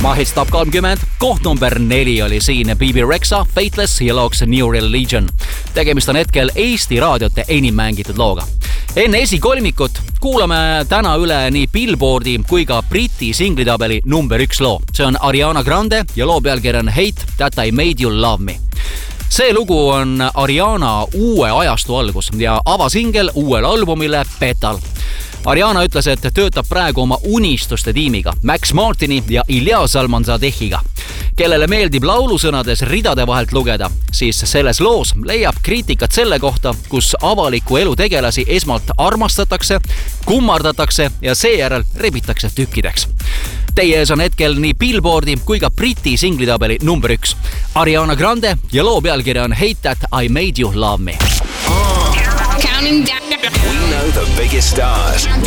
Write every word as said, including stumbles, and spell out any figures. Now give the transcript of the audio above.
Mahits Top kolmkümmend, koht number neli oli siin B B Rexa, Fateless ja looks New Religion. Tegemist on hetkel Eesti raadiote enim mängitud looga. Enne esikolmikut kuulame täna üle nii Billboardi kui ka Briti singlitabeli number üks loo. See on Ariana Grande ja loo pealkiri on Hate That I Made You Love Me. See lugu on Ariana uue ajastu algus ja avasingel uuele albumile Petal. Ariana ütles, et töötab praegu oma unistuste tiimiga, Max Martini ja Ilja Salmanzadehiga, kellele meeldib laulusõnades ridade vahelt lugeda, siis selles loos leiab kriitikat selle kohta, kus avaliku elu tegelasi esmalt armastatakse, kummardatakse ja seejärel rebitakse tükkideks. Teie ees on hetkel nii Billboardi kui ka Briti singlitabeli number üks. Ariana Grande ja loo pealkiri on Hate That I Made You Love Me. Counting down. We know the biggest stars.